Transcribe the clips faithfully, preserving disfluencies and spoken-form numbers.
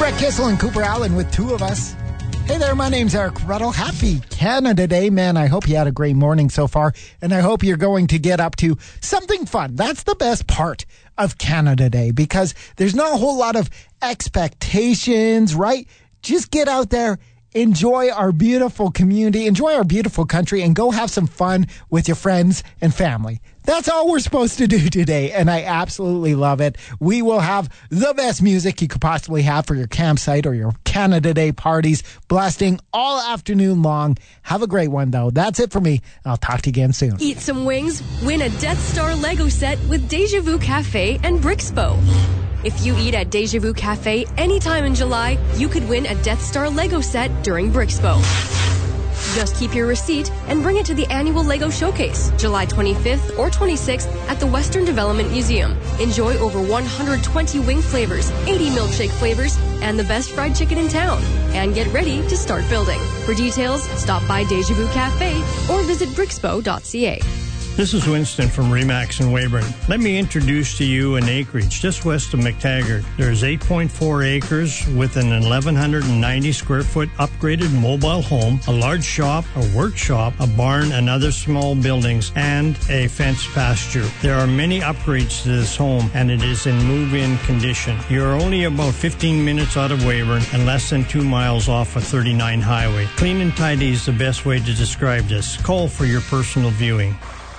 Brett Kissel and Cooper Allen with Two of Us. Hey there, my name's Eric Ruddle. Happy Canada Day, man. I hope you had a great morning so far, and I hope you're going to get up to something fun. That's the best part of Canada Day, because there's not a whole lot of expectations, right? Just get out there, enjoy our beautiful community, enjoy our beautiful country, and go have some fun with your friends and family. That's all we're supposed to do today, and I absolutely love it. We will have the best music you could possibly have for your campsite or your Canada Day parties, blasting all afternoon long. Have a great one, though. That's it for me. I'll talk to you again soon. Eat some wings, win a Death Star Lego set with Deja Vu Cafe and Brixpo. If you eat at Deja Vu Cafe anytime in July, you could win a Death Star Lego set during Brixpo. Just keep your receipt and bring it to the annual Lego Showcase, July twenty-fifth or twenty-sixth at the Western Development Museum. Enjoy over one hundred twenty wing flavors, eighty milkshake flavors, and the best fried chicken in town. And get ready to start building. For details, stop by Deja Vu Cafe or visit brixpo dot c a. This is Winston from Remax in Weyburn. Let me introduce to you an acreage just west of McTaggart. There's eight point four acres with an eleven ninety square foot upgraded mobile home, a large shop, a workshop, a barn, and other small buildings, and a fenced pasture. There are many upgrades to this home, and it is in move-in condition. You're only about fifteen minutes out of Weyburn and less than two miles off of thirty-nine highway. Clean and tidy is the best way to describe this. Call for your personal viewing.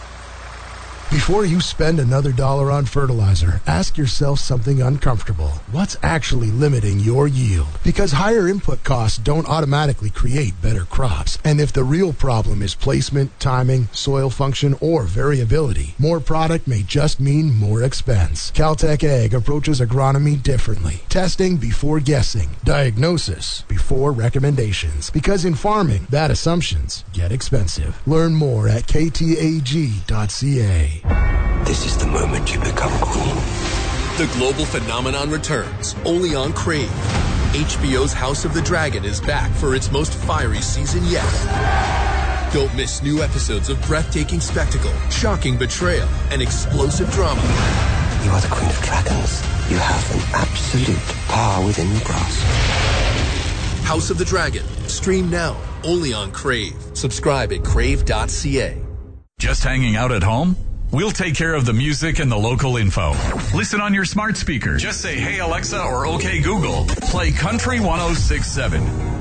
Before you spend another dollar on fertilizer, ask yourself something uncomfortable. What's actually limiting your yield? Because higher input costs don't automatically create better crops. And if the real problem is placement, timing, soil function, or variability, more product may just mean more expense. Caltech Ag approaches agronomy differently. Testing before guessing. Diagnosis before recommendations. Because in farming, bad assumptions get expensive. Learn more at k t a g dot c a. This is the moment you become queen. The global phenomenon returns, only on Crave. H B O's House of the Dragon is back for its most fiery season yet. Don't miss new episodes of breathtaking spectacle, shocking betrayal, and explosive drama. You are the Queen of Dragons. You have an absolute power within your grasp. House of the Dragon. Stream now, only on Crave. Subscribe at crave dot c a. Just hanging out at home? We'll take care of the music and the local info. Listen on your smart speaker. Just say, "Hey Alexa" or "Okay Google." Play Country one oh six point seven.